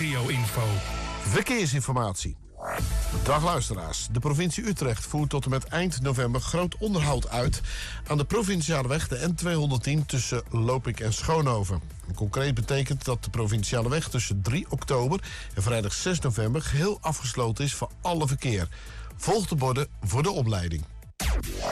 Regio-info. Verkeersinformatie. Dag luisteraars. De provincie Utrecht voert tot en met eind november groot onderhoud uit aan de provinciale weg de N210 tussen Lopik en Schoonhoven. Concreet betekent dat de provinciale weg tussen 3 oktober en vrijdag 6 november geheel afgesloten is voor alle verkeer. Volg de borden voor de omleiding.